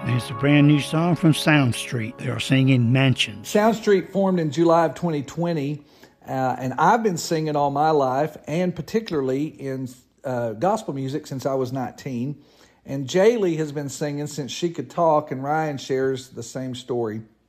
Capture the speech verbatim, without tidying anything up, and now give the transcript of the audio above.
And it's a brand new song from Sound Street. They are singing Mansions. Sound Street formed in July of twenty twenty, uh, and I've been singing all my life, and particularly in uh, gospel music since I was nineteen. And Jaylee has been singing since she could talk, and Ryan shares the same story.